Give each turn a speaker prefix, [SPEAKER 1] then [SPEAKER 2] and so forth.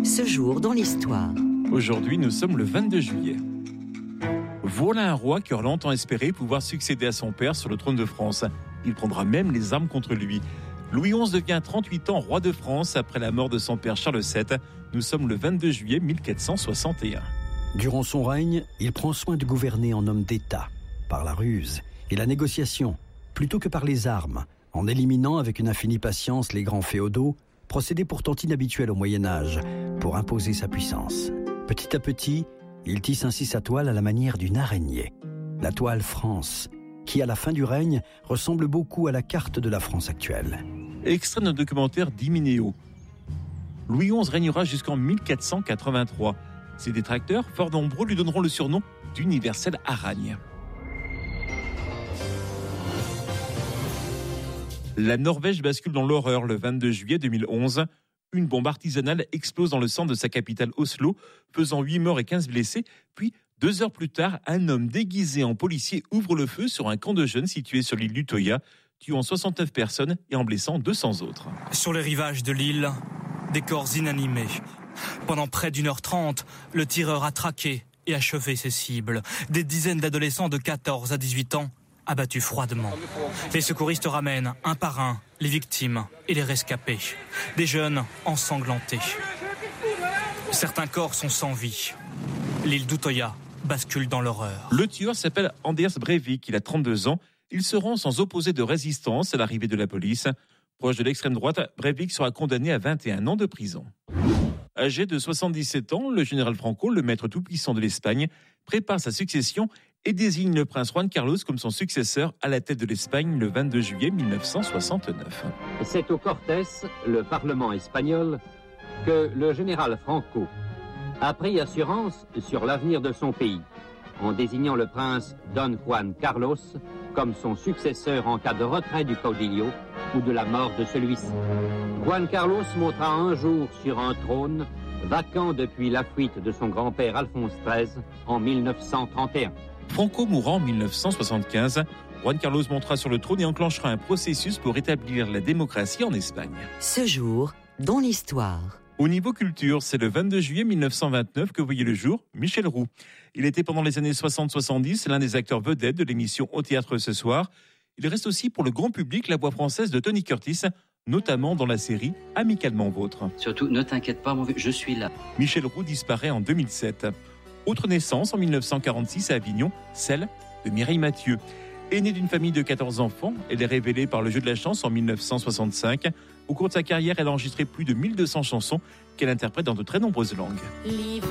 [SPEAKER 1] Ce jour dans l'histoire.
[SPEAKER 2] Aujourd'hui, nous sommes le 22 juillet. Voilà un roi qui a longtemps espéré pouvoir succéder à son père sur le trône de France. Il prendra même les armes contre lui. Louis XI devient à 38 ans roi de France après la mort de son père Charles VII. Nous sommes le 22 juillet 1461.
[SPEAKER 3] Durant son règne, il prend soin de gouverner en homme d'État, par la ruse et la négociation, plutôt que par les armes, en éliminant avec une infinie patience les grands féodaux, procédé pourtant inhabituel au Moyen-Âge, pour imposer sa puissance. Petit à petit, il tisse ainsi sa toile à la manière d'une araignée. La toile France, qui à la fin du règne ressemble beaucoup à la carte de la France actuelle.
[SPEAKER 2] Extrait d'un documentaire d'Hyménéo. Louis XI régnera jusqu'en 1483. Ses détracteurs, fort nombreux, lui donneront le surnom d'universelle aragne. La Norvège bascule dans l'horreur le 22 juillet 2011. Une bombe artisanale explose dans le centre de sa capitale Oslo, faisant 8 morts et 15 blessés. Puis, 2 heures plus tard, un homme déguisé en policier ouvre le feu sur un camp de jeunes situé sur l'île d'Utøya, tuant 69 personnes et en blessant 200 autres.
[SPEAKER 4] Sur les rivages de l'île, des corps inanimés. Pendant près d'1h30, le tireur a traqué et achevé ses cibles. Des dizaines d'adolescents de 14 à 18 ans abattus froidement. Les secouristes ramènent un par un les victimes et les rescapés. Des jeunes ensanglantés. Certains corps sont sans vie. L'île d'Utøya bascule dans l'horreur.
[SPEAKER 2] Le tueur s'appelle Anders Breivik, il a 32 ans. Il se rend sans opposer de résistance à l'arrivée de la police. Proche de l'extrême droite, Breivik sera condamné à 21 ans de prison. Âgé de 77 ans, le général Franco, le maître tout-puissant de l'Espagne, prépare sa succession et désigne le prince Juan Carlos comme son successeur à la tête de l'Espagne le 22 juillet 1969.
[SPEAKER 5] C'est au Cortés, le Parlement espagnol, que le général Franco a pris assurance sur l'avenir de son pays, en désignant le prince Don Juan Carlos comme son successeur en cas de retrait du caudillo ou de la mort de celui-ci. Juan Carlos montera un jour sur un trône vacant depuis la fuite de son grand-père Alphonse XIII en 1931.
[SPEAKER 2] Franco mourra en 1975. Juan Carlos montera sur le trône et enclenchera un processus pour rétablir la démocratie en Espagne.
[SPEAKER 1] Ce jour dans l'histoire.
[SPEAKER 2] Au niveau culture, c'est le 22 juillet 1929 que voyait le jour Michel Roux. Il était pendant les années 60-70 l'un des acteurs vedettes de l'émission Au théâtre ce soir. Il reste aussi pour le grand public la voix française de Tony Curtis, notamment dans la série Amicalement Vôtre.
[SPEAKER 6] Surtout, ne t'inquiète pas, mon vieux, je suis là.
[SPEAKER 2] Michel Roux disparaît en 2007. Autre naissance en 1946 à Avignon, celle de Mireille Mathieu. Aînée d'une famille de 14 enfants, elle est révélée par le jeu de la chance en 1965. Au cours de sa carrière, elle a enregistré plus de 1200 chansons qu'elle interprète dans de très nombreuses langues.